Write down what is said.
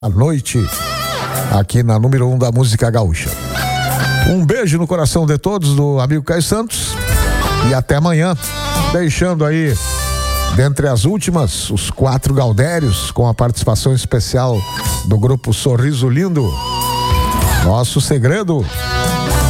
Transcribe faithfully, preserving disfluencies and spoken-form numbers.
à noite, aqui na número um da música gaúcha. Um beijo no coração de todos do amigo Caio Santos e até amanhã, deixando aí, dentre as últimas, os quatro Gaudérios, com a participação especial do grupo Sorriso Lindo. Nosso segredo